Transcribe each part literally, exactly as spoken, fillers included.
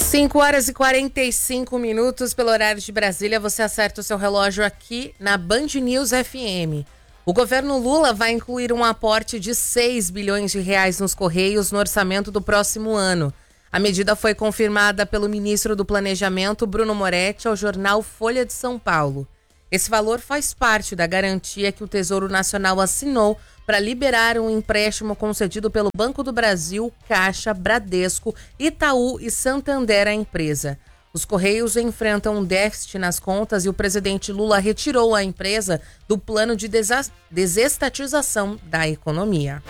cinco horas e quarenta e cinco minutos pelo horário de Brasília. Você acerta o seu relógio aqui na Band News F M. O governo Lula vai incluir um aporte de seis bilhões de reais nos Correios no orçamento do próximo ano. A medida foi confirmada pelo ministro do Planejamento, Bruno Moretti, ao jornal Folha de São Paulo. Esse valor faz parte da garantia que o Tesouro Nacional assinou para liberar um empréstimo concedido pelo Banco do Brasil, Caixa, Bradesco, Itaú e Santander à empresa. Os Correios enfrentam um déficit nas contas e o presidente Lula retirou a empresa do plano de desa- desestatização da economia.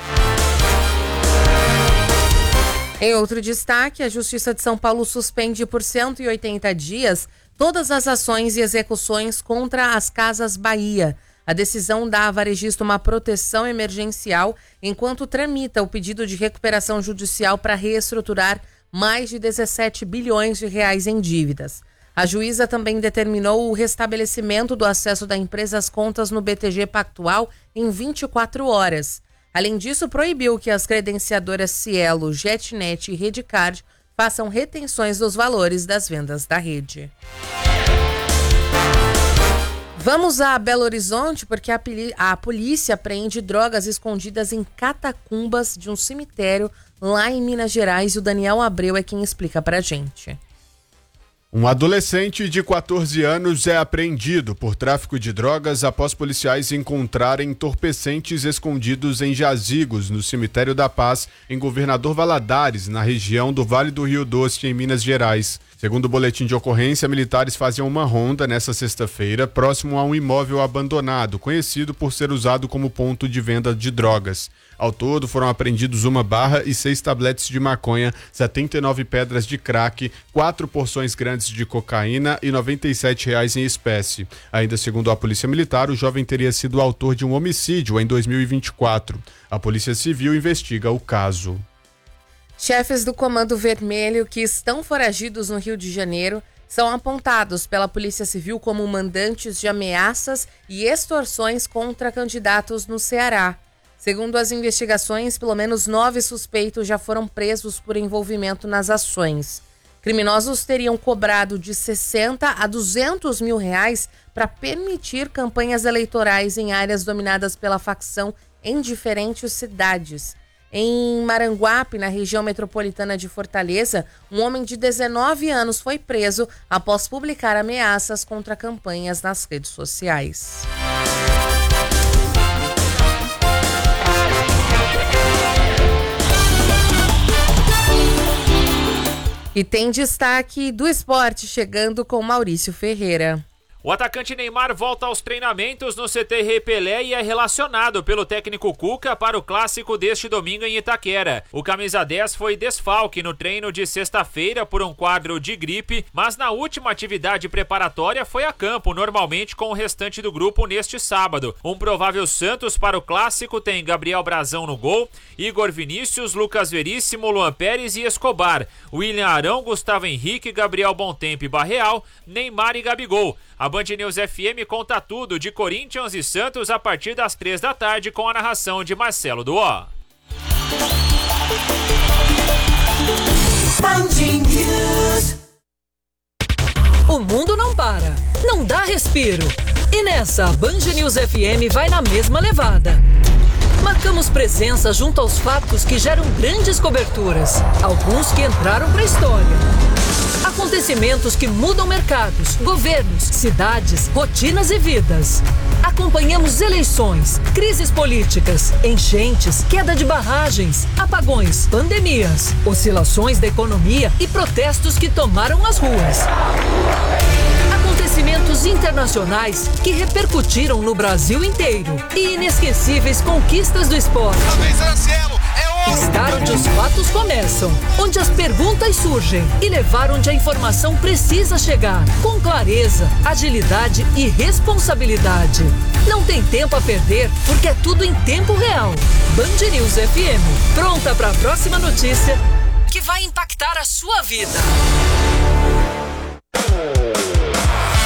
Em outro destaque, a Justiça de São Paulo suspende por cento e oitenta dias todas as ações e execuções contra as Casas Bahia. A decisão dá à varejista uma proteção emergencial enquanto tramita o pedido de recuperação judicial para reestruturar mais de dezessete bilhões de reais em dívidas. A juíza também determinou o restabelecimento do acesso da empresa às contas no B T G Pactual em vinte e quatro horas. Além disso, proibiu que as credenciadoras Cielo, JetNet e Redcard façam retenções dos valores das vendas da rede. Vamos a Belo Horizonte porque a, pili- a polícia apreende drogas escondidas em catacumbas de um cemitério lá em Minas Gerais e o Daniel Abreu é quem explica pra gente. Um adolescente de quatorze anos é apreendido por tráfico de drogas após policiais encontrarem entorpecentes escondidos em jazigos no Cemitério da Paz, em Governador Valadares, na região do Vale do Rio Doce, em Minas Gerais. Segundo o boletim de ocorrência, militares faziam uma ronda nesta sexta-feira próximo a um imóvel abandonado, conhecido por ser usado como ponto de venda de drogas. Ao todo, foram apreendidos uma barra e seis tabletes de maconha, setenta e nove pedras de crack, quatro porções grandes de cocaína e noventa e sete reais em espécie. Ainda segundo a Polícia Militar, o jovem teria sido o autor de um homicídio em dois mil e vinte e quatro. A Polícia Civil investiga o caso. Chefes do Comando Vermelho que estão foragidos no Rio de Janeiro são apontados pela Polícia Civil como mandantes de ameaças e extorsões contra candidatos no Ceará. Segundo as investigações, pelo menos nove suspeitos já foram presos por envolvimento nas ações. Criminosos teriam cobrado de sessenta a duzentos mil reais para permitir campanhas eleitorais em áreas dominadas pela facção em diferentes cidades. Em Maranguape, na região metropolitana de Fortaleza, um homem de dezenove anos foi preso após publicar ameaças contra campanhas nas redes sociais. E tem destaque do esporte chegando com Maurício Ferreira. O atacante Neymar volta aos treinamentos no C T Rei Pelé e é relacionado pelo técnico Cuca para o clássico deste domingo em Itaquera. O camisa dez foi desfalque no treino de sexta-feira por um quadro de gripe, mas na última atividade preparatória foi a campo, normalmente com o restante do grupo neste sábado. Um provável Santos para o clássico tem Gabriel Brazão no gol, Igor Vinícius, Lucas Veríssimo, Luan Pérez e Escobar, William Arão, Gustavo Henrique, Gabriel Bontempo e Barreal, Neymar e Gabigol. A Band News F M conta tudo de Corinthians e Santos a partir das três da tarde com a narração de Marcelo Duó. O mundo não para, não dá respiro. E nessa, a Band News F M vai na mesma levada. Marcamos presença junto aos fatos que geram grandes coberturas, alguns que entraram para a história. Acontecimentos que mudam mercados, governos, cidades, rotinas e vidas. Acompanhamos eleições, crises políticas, enchentes, queda de barragens, apagões, pandemias, oscilações da economia e protestos que tomaram as ruas. Acontecimentos internacionais que repercutiram no Brasil inteiro e inesquecíveis conquistas do esporte. Estar onde os fatos começam, onde as perguntas surgem e levar onde a informação precisa chegar, com clareza, agilidade e responsabilidade. Não tem tempo a perder, porque é tudo em tempo real. Band News F M, pronta para a próxima notícia que vai impactar a sua vida. A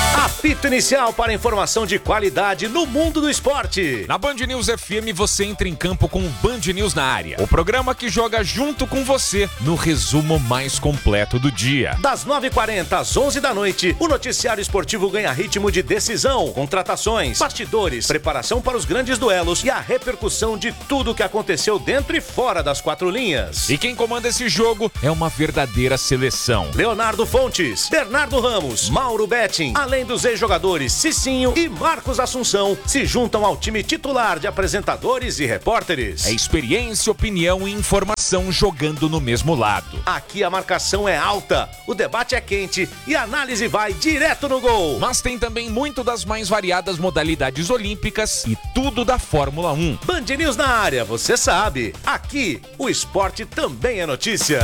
Apito inicial para informação de qualidade no mundo do esporte. Na Band News F M você entra em campo com o Band News na área. O programa que joga junto com você no resumo mais completo do dia. Das nove e quarenta às onze da noite, o noticiário esportivo ganha ritmo de decisão, contratações, bastidores, preparação para os grandes duelos e a repercussão de tudo o que aconteceu dentro e fora das quatro linhas. E quem comanda esse jogo é uma verdadeira seleção. Leonardo Fontes, Bernardo Ramos, Mauro Betting, além dos ex-jogadores Cicinho e Marcos Assunção, se juntam ao time titular de apresentadores e repórteres. É experiência, opinião e informação jogando no mesmo lado. Aqui a marcação é alta, o debate é quente e a análise vai direto no gol. Mas tem também muito das mais variadas modalidades olímpicas e tudo da Fórmula um. Band News na área, você sabe. Aqui, o esporte também é notícia.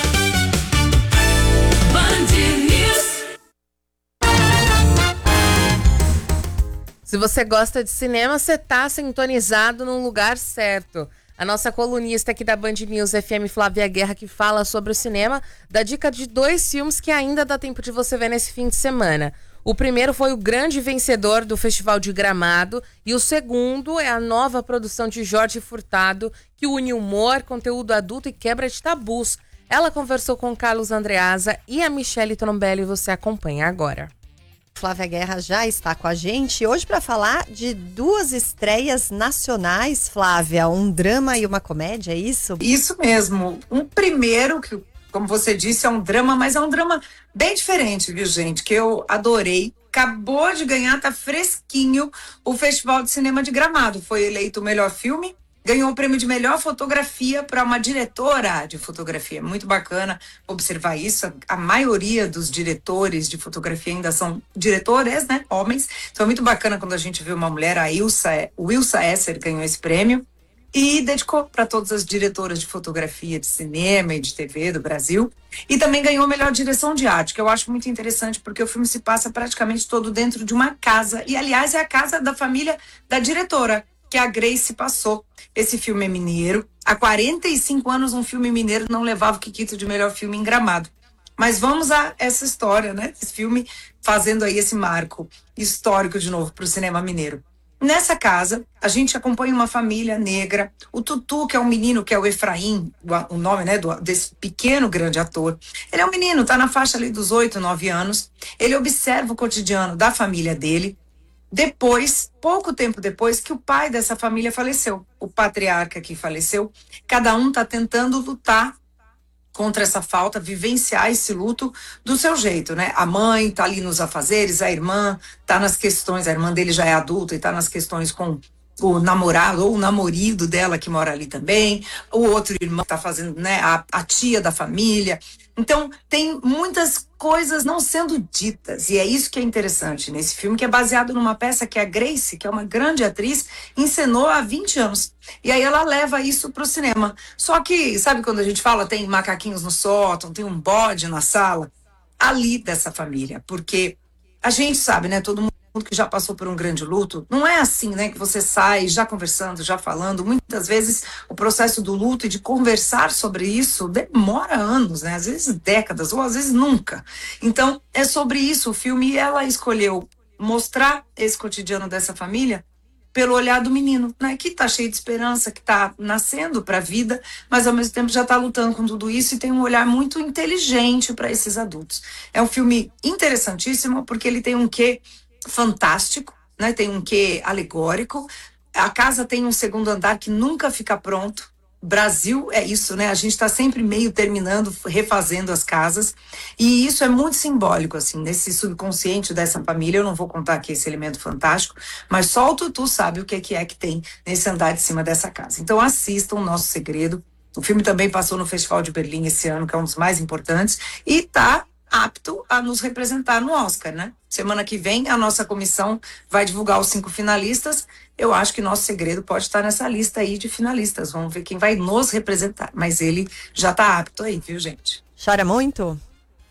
Se você gosta de cinema, você tá sintonizado no lugar certo. A nossa colunista aqui da Band News F M, Flávia Guerra, que fala sobre o cinema, dá dica de dois filmes que ainda dá tempo de você ver nesse fim de semana. O primeiro foi o grande vencedor do Festival de Gramado e o segundo é a nova produção de Jorge Furtado, que une humor, conteúdo adulto e quebra de tabus. Ela conversou com Carlos Andreasa e a Michele Trombelli, você acompanha agora. Flávia Guerra já está com a gente hoje para falar de duas estreias nacionais, Flávia, um drama e uma comédia, é isso? Isso mesmo. Um primeiro, que como você disse, é um drama, mas é um drama bem diferente, viu, gente? Que eu adorei. Acabou de ganhar, tá fresquinho, o Festival de Cinema de Gramado. Foi eleito o melhor filme. Ganhou o prêmio de melhor fotografia para uma diretora de fotografia. Muito bacana observar isso. A maioria dos diretores de fotografia ainda são diretores, né? Homens. Então é muito bacana quando a gente vê uma mulher, a Ilsa, o Ilsa Esser ganhou esse prêmio e dedicou para todas as diretoras de fotografia, de cinema e de T V do Brasil. E também ganhou a melhor direção de arte, que eu acho muito interessante, porque o filme se passa praticamente todo dentro de uma casa. E, aliás, é a casa da família da diretora, que a Grace passou. Esse filme é mineiro. Há quarenta e cinco anos um filme mineiro não levava o Kikito de melhor filme em Gramado. Mas vamos a essa história, né? Esse filme fazendo aí esse marco histórico de novo para o cinema mineiro. Nessa casa, a gente acompanha uma família negra. O Tutu, que é um menino, que é o Efraim, o nome, né, do, desse pequeno grande ator. Ele é um menino, tá na faixa ali dos oito, nove anos. Ele observa o cotidiano da família dele. Depois, pouco tempo depois, que o pai dessa família faleceu, o patriarca que faleceu, cada um está tentando lutar contra essa falta, vivenciar esse luto do seu jeito, né? A mãe tá ali nos afazeres, a irmã tá nas questões, a irmã dele já é adulta e tá nas questões com o namorado ou o namorido dela que mora ali também, o outro irmão tá fazendo, né, a, a tia da família. Então, tem muitas coisas não sendo ditas, e é isso que é interessante nesse filme, que é baseado numa peça que a Grace, que é uma grande atriz, encenou há vinte anos. E aí ela leva isso pro cinema. Só que, sabe quando a gente fala, tem macaquinhos no sótão, tem um bode na sala? Ali dessa família, porque a gente sabe, né, todo mundo que já passou por um grande luto, não é assim, né, que você sai já conversando, já falando. Muitas vezes o processo do luto e de conversar sobre isso demora anos, né, às vezes décadas, ou às vezes nunca. Então, é sobre isso o filme, e ela escolheu mostrar esse cotidiano dessa família pelo olhar do menino, né, que tá cheio de esperança, que tá nascendo para a vida, mas ao mesmo tempo já tá lutando com tudo isso e tem um olhar muito inteligente para esses adultos. É um filme interessantíssimo, porque ele tem um quê fantástico, né? Tem um quê alegórico. A casa tem um segundo andar que nunca fica pronto. Brasil é isso, né? A gente está sempre meio terminando, refazendo as casas, e isso é muito simbólico, assim, nesse subconsciente dessa família. Eu não vou contar aqui esse elemento fantástico, mas só o Tutu sabe o que é que, é que tem nesse andar de cima dessa casa. Então assistam O Nosso Segredo. O filme também passou no Festival de Berlim esse ano, que é um dos mais importantes, e tá apto a nos representar no Oscar, né? Semana que vem a nossa comissão vai divulgar os cinco finalistas. Eu acho que Nosso Segredo pode estar nessa lista aí de finalistas. Vamos ver quem vai nos representar. Mas ele já tá apto aí, viu, gente? Chora muito?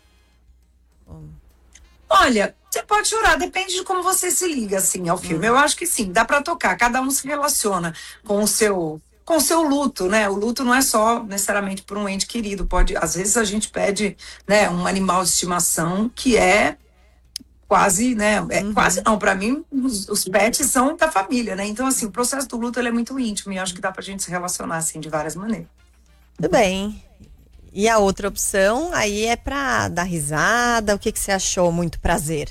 Olha, você pode chorar, depende de como você se liga, assim, ao filme. Hum. Eu acho que sim, dá pra tocar. Cada um se relaciona com o seu... com o seu luto, né? O luto não é só necessariamente por um ente querido. Pode, às vezes a gente pede, né, um animal de estimação que é quase, né? É, uhum. Quase não, para mim, os, os pets são da família, né? Então, assim, o processo do luto ele é muito íntimo e acho que dá pra gente se relacionar, assim, de várias maneiras. Tudo bem. E a outra opção aí é pra dar risada. O que, que você achou? Muito prazer.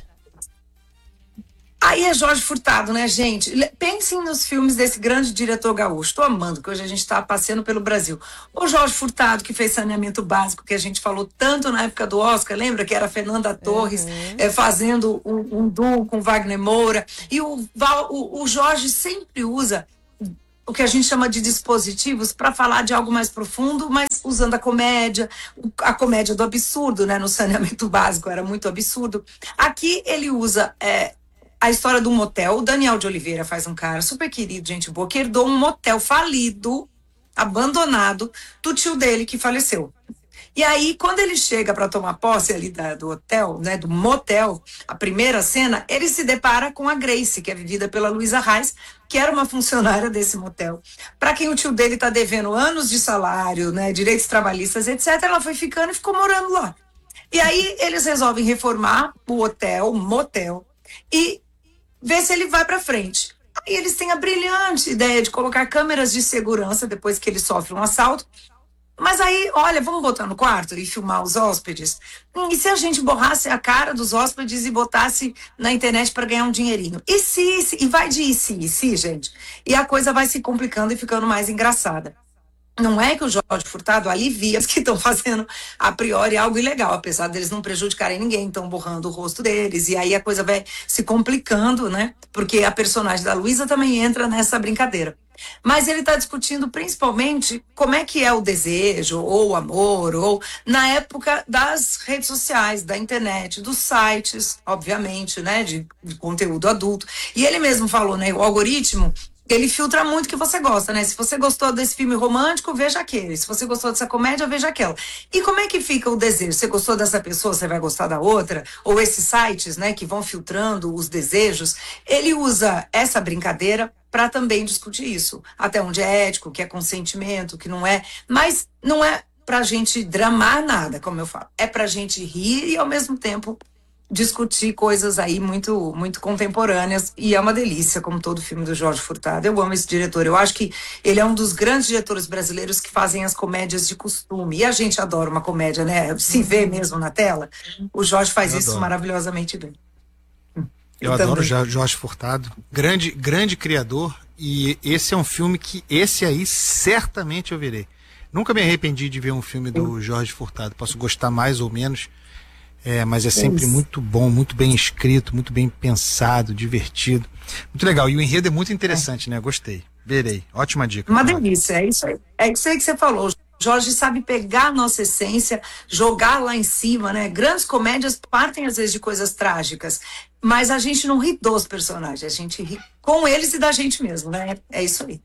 Aí é Jorge Furtado, né, gente? Pensem nos filmes desse grande diretor gaúcho. Tô amando, que hoje a gente tá passeando pelo Brasil. O Jorge Furtado, que fez Saneamento Básico, que a gente falou tanto na época do Oscar, lembra? Que era a Fernanda Torres uhum. é, fazendo um, um duo com Wagner Moura. E o, o, o Jorge sempre usa o que a gente chama de dispositivos para falar de algo mais profundo, mas usando a comédia, a comédia do absurdo, né? No Saneamento Básico era muito absurdo. Aqui ele usa... É, a história do motel. O Daniel de Oliveira faz um cara super querido, gente boa, que herdou um motel falido, abandonado, do tio dele que faleceu. E aí, quando ele chega para tomar posse ali da, do hotel, né, do motel, a primeira cena, ele se depara com a Grace, que é vivida pela Luísa Reis, que era uma funcionária desse motel. Para quem o tio dele tá devendo anos de salário, né, direitos trabalhistas, etcétera, ela foi ficando e ficou morando lá. E aí, eles resolvem reformar o hotel, o motel, e ver se ele vai para frente. Aí eles têm a brilhante ideia de colocar câmeras de segurança depois que ele sofre um assalto. Mas aí, olha, vamos botar no quarto e filmar os hóspedes? Hum, e se a gente borrasse a cara dos hóspedes e botasse na internet para ganhar um dinheirinho? E se, e se? E vai de e se, e se, gente? E a coisa vai se complicando e ficando mais engraçada. Não é que o Jorge Furtado alivia os que estão fazendo a priori algo ilegal, apesar deles não prejudicarem ninguém, estão borrando o rosto deles, e aí a coisa vai se complicando, né? Porque a personagem da Luísa também entra nessa brincadeira. Mas ele está discutindo principalmente como é que é o desejo, ou o amor, ou na época das redes sociais, da internet, dos sites, obviamente, né? De, de conteúdo adulto. E ele mesmo falou, né? O algoritmo, ele filtra muito o que você gosta, né? Se você gostou desse filme romântico, veja aquele. Se você gostou dessa comédia, veja aquela. E como é que fica o desejo? Você gostou dessa pessoa, você vai gostar da outra? Ou esses sites, né, que vão filtrando os desejos? Ele usa essa brincadeira para também discutir isso. Até onde é ético, o que é consentimento, o que não é. Mas não é pra gente dramar nada, como eu falo. É pra gente rir e, ao mesmo tempo, discutir coisas aí muito, muito contemporâneas, e é uma delícia, como todo filme do Jorge Furtado. Eu amo esse diretor, eu acho que ele é um dos grandes diretores brasileiros que fazem as comédias de costume, e a gente adora uma comédia, né? Se vê mesmo na tela, o Jorge faz eu isso adoro. maravilhosamente bem. Eu, eu adoro o Jorge Furtado, grande, grande criador, e esse é um filme que, esse aí, certamente eu verei. Nunca me arrependi de ver um filme do Jorge Furtado, posso gostar mais ou menos, É, mas é sempre Isso. muito bom, muito bem escrito, muito bem pensado, divertido. Muito legal. E o enredo é muito interessante, é. né? Gostei. Verei. Ótima dica. Uma delícia, é isso aí. É isso aí que você falou. Jorge sabe pegar a nossa essência, jogar lá em cima, né? Grandes comédias partem às vezes de coisas trágicas, mas a gente não ri dos personagens, a gente ri com eles e da gente mesmo, né? É isso aí.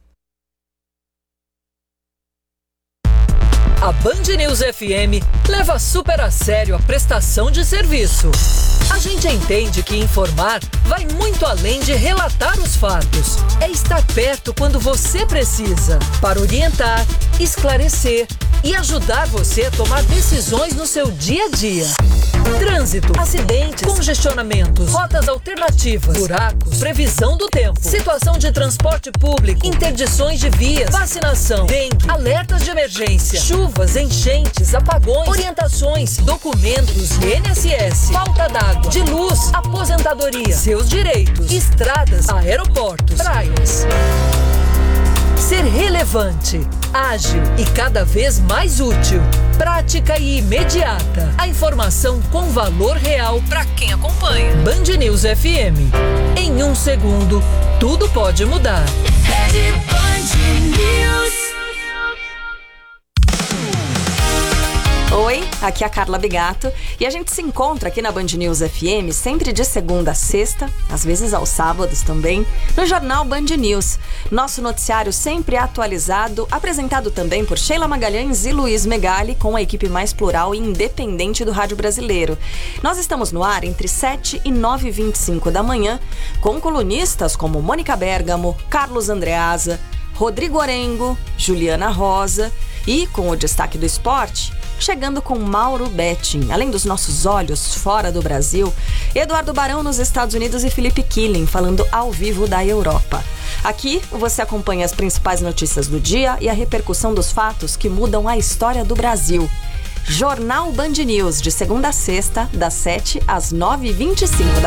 A Band News F M leva super a sério a prestação de serviço. A gente entende que informar vai muito além de relatar os fatos. É estar perto quando você precisa, para orientar, esclarecer e ajudar você a tomar decisões no seu dia a dia. Trânsito, acidentes, congestionamentos, rotas alternativas, buracos, previsão do tempo, situação de transporte público, interdições de vias, vacinação, dengue, alertas de emergência, chuvas, enchentes, apagões, orientações, documentos, I N S S, falta d'água, de luz, aposentadoria, seus direitos, estradas, aeroportos, praias. Ser relevante, ágil e cada vez mais útil. Prática e imediata. A informação com valor real para quem acompanha. Band News F M. Em um segundo, tudo pode mudar. Rede Band News. Oi, aqui é a Carla Bigato e a gente se encontra aqui na Band News F M sempre de segunda a sexta, às vezes aos sábados também, no Jornal Band News. Nosso noticiário sempre atualizado, apresentado também por Sheila Magalhães e Luiz Megali, com a equipe mais plural e independente do rádio brasileiro. Nós estamos no ar entre sete e nove e vinte e cinco da manhã, com colunistas como Mônica Bergamo, Carlos Andreasa, Rodrigo Orengo, Juliana Rosa E com o destaque do esporte, chegando com Mauro Betting. Além dos nossos olhos fora do Brasil, Eduardo Barão nos Estados Unidos e Felipe Killing falando ao vivo da Europa. Aqui você acompanha as principais notícias do dia e a repercussão dos fatos que mudam a história do Brasil. Jornal Band News, de segunda a sexta, das sete às nove e vinte e cinco da